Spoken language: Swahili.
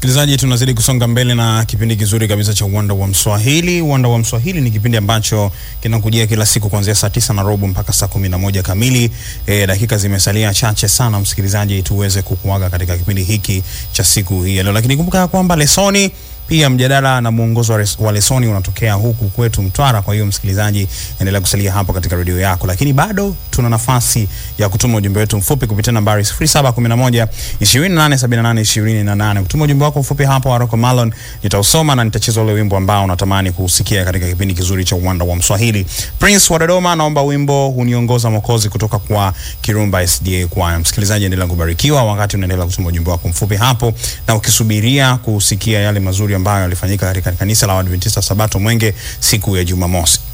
Msikilizaji, tunazidi kusonga mbele na kipindi kizuri kabisa cha Uwanda wa Mswahili. Uwanda wa Mswahili ni kipindi ambacho kinakujia kila siku kuanzia saa 9:15 mpaka saa 11 kamili. Dakika zimesalia chache sana msikilizaji tuweze kukuaga katika kipindi hiki cha siku hii leo. Lakini kumbuka kwamba lesoni pia mjadala na mwongozo wa lesoni unatokea huku kwetu Mtwara. Kwa hiyo msikilizaji, endelea kusalia hapo katika radio yako. Lakini bado tuna nafasi ya kutuma ujumbe wetu mfupi kupitia nambari 0711 2878 28. Kutuma ujumbe wako mfupi hapo Waroko Malon, nitausoma na nitacheza ule wimbo ambao unatamani kusikia katika kipindi kizuri cha Uwanda wa Mswahili. Prince wa Dodoma naomba wimbo Uniongoza Mwokozi kutoka kwa Kirumba SDA Choir. Msikilizaji, endelea kubarikiwa wakati unaendelea kutuma ujumbe wako mfupi hapo na ukisubiria kusikia yale mazuri ambayo yalifanyika katika kanisa la Waadventista Sabato Mwenge siku ya Jumamosi.